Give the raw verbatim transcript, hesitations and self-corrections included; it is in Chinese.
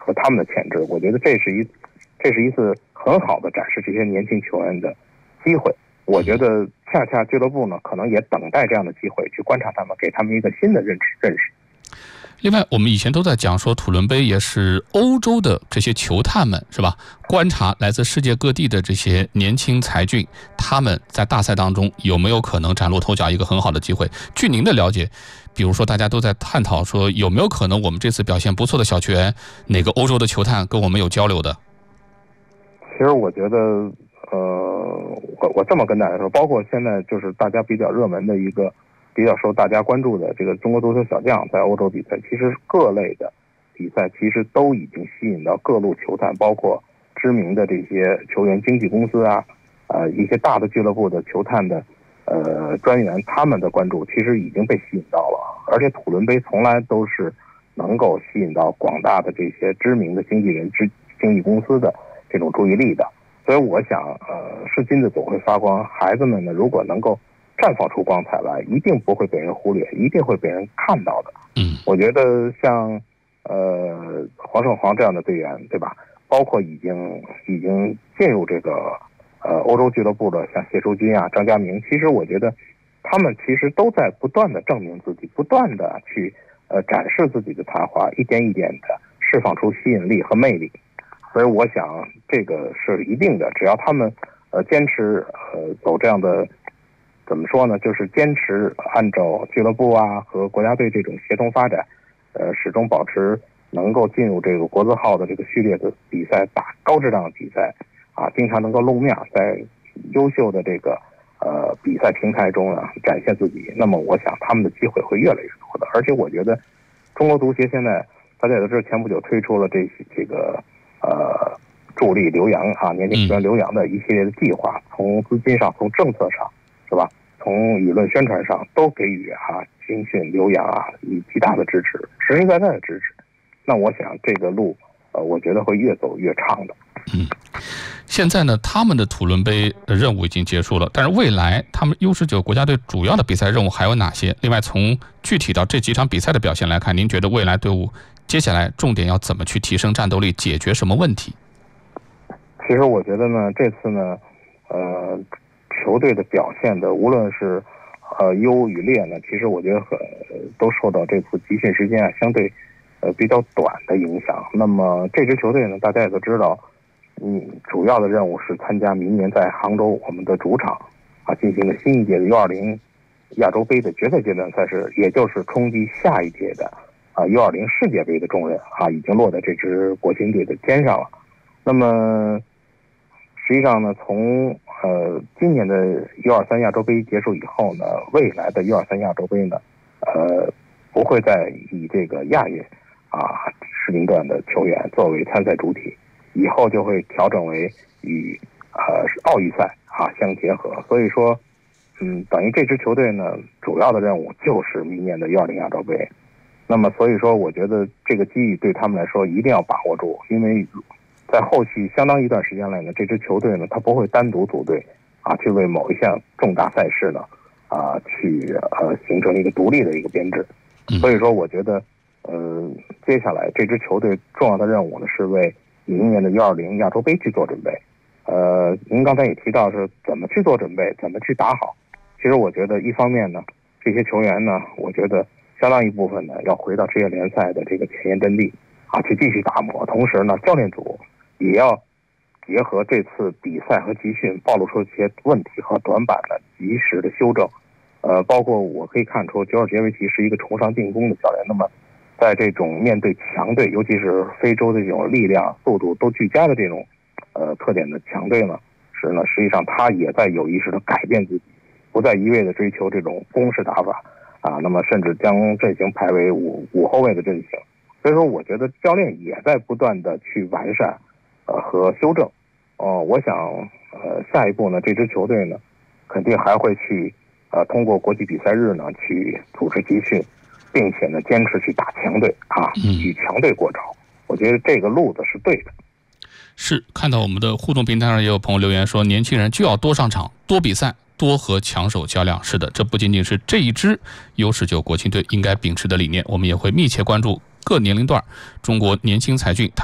和他们的潜质。我觉得这是一这是一次很好的展示这些年轻球员的机会。我觉得恰恰俱乐部呢，可能也等待这样的机会去观察他们，给他们一个新的认识认识。 另外，我们以前都在讲说，土伦杯也是欧洲的这些球探们是吧？观察来自世界各地的这些年轻才俊，他们在大赛当中有没有可能崭露头角，一个很好的机会。据您的了解，比如说大家都在探讨说，有没有可能我们这次表现不错的小球员，哪个欧洲的球探跟我们有交流的？ 其实我觉得，呃，我我这么跟大家说，包括现在就是大家比较热门的一个。比较受大家关注的这个中国足球小将在欧洲比赛，其实各类的比赛其实都已经吸引到各路球探，包括知名的这些球员经纪公司啊，呃一些大的俱乐部的球探的呃专员，他们的关注其实已经被吸引到了。而且土伦杯从来都是能够吸引到广大的这些知名的经纪人、之经纪公司的这种注意力的。所以我想，呃，是金子总会发光，孩子们呢，如果能够绽放出光彩来，一定不会被人忽略，一定会被人看到的。 嗯， 我觉得像呃黄胜煌这样的队员，对吧？包括已经已经进入这个呃欧洲俱乐部的，像谢淑君啊、张家明，其实我觉得他们其实都在不断的证明自己，不断的去呃展示自己的才华，一点一点的释放出吸引力和魅力。所以我想这个是一定的，只要他们呃坚持呃走这样的。怎么说呢？就是坚持按照俱乐部啊和国家队这种协同发展，呃，始终保持能够进入这个国字号的这个序列的比赛，打高质量的比赛啊，经常能够露面，在优秀的这个呃比赛平台中呢展现自己。那么，我想他们的机会会越来越多的。而且，我觉得中国足协现在大家也都知道，前不久推出了这这个呃助力留洋啊年轻球员留洋的一系列的计划，从资金上，从政策上。是吧？从舆论宣传上都给予啊青训留洋啊以极大的支持，实实在在的支持。那我想这个路，呃，我觉得会越走越长的。 嗯，现在呢，他们的土伦杯任务已经结束了，但是未来他们 U 十九 国家队主要的比赛任务还有哪些？另外，从具体到这几场比赛的表现来看，您觉得未来队伍接下来重点要怎么去提升战斗力，解决什么问题？ 其实我觉得呢，这次呢，呃。球队的表现的，无论是呃优与劣呢，其实我觉得很都受到这次集训时间啊相对呃比较短的影响。那么这支球队呢，大家也都知道，嗯，主要的任务是参加明年在杭州我们的主场啊进行的新一届的 U 二零 亚洲杯的决赛阶段赛事，也就是冲击下一届的啊 U 二零 世界杯的重任啊，已经落在这支国青队的肩上了。那么实际上呢，从呃今年的 U 二三 亚洲杯结束以后呢，未来的 U 二三 亚洲杯呢，呃不会再以这个亚运啊适龄段的球员作为参赛主体，以后就会调整为与呃奥运赛啊相结合。所以说，嗯，等于这支球队呢，主要的任务就是明年的 U 二零 亚洲杯。那么所以说，我觉得这个机遇对他们来说一定要把握住，因为在后续相当一段时间内呢，这支球队呢，它不会单独组队啊，去为某一项重大赛事呢啊去呃形成一个独立的一个编制。所以说，我觉得呃接下来这支球队重要的任务呢，是为明年的 U 二零 亚洲杯去做准备。呃，您刚才也提到是怎么去做准备，怎么去打好。其实我觉得一方面呢，这些球员呢，我觉得相当一部分呢要回到职业联赛的这个前沿阵地啊，去继续打磨。同时呢，教练组也要结合这次比赛和集训暴露出一些问题和短板的及时的修正。呃，包括我可以看出，久尔杰维奇是一个崇尚进攻的教练。那么，在这种面对强队，尤其是非洲的这种力量、速度都俱佳的这种呃特点的强队呢，是呢，实际上他也在有意识的改变自己，不再一味的追求这种攻势打法啊。那么，甚至将阵型排为五五后卫的阵型。所以说，我觉得教练也在不断的去完善。呃和修正，哦、呃，我想呃下一步呢，这支球队呢，肯定还会去呃通过国际比赛日呢去组织集训，并且呢坚持去打强队啊，与强队过招。我觉得这个路子是对的。 是，看到我们的互动平台上也有朋友留言说，年轻人就要多上场、多比赛、多和强手较量。是的，这不仅仅是这一支 U 十九 国青队应该秉持的理念，我们也会密切关注各年龄段中国年轻才俊